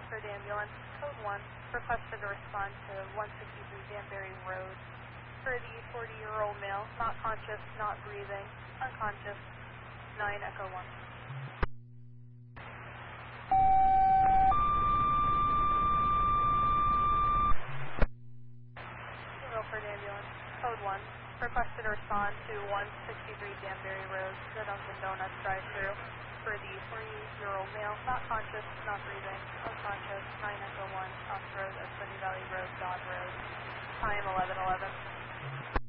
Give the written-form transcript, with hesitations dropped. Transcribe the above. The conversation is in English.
Milford Ambulance, code 1, requested to respond to 163 Danbury Road for the 40-year-old male, not conscious, not breathing, unconscious, 9 Echo 1. Milford Ambulance, code 1, requested to respond to 163 Danbury Road, the Dunkin' Donuts drive-thru for the 40-year-old male, not conscious, not breathing, unconscious, 9 Echo 1, off road at Sunny Valley Road, Dodd Road, time 11:11.